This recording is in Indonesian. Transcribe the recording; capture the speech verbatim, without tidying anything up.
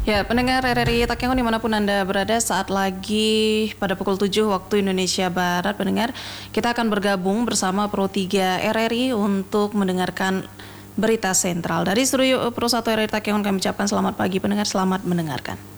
Ya, pendengar R R I Takengon dimanapun Anda berada, saat lagi pada pukul tujuh waktu Indonesia Barat, pendengar, kita akan bergabung bersama Pro tiga R R I untuk mendengarkan berita sentral. Dari studio Pro satu R R I Takengon kami ucapkan selamat pagi pendengar, selamat mendengarkan.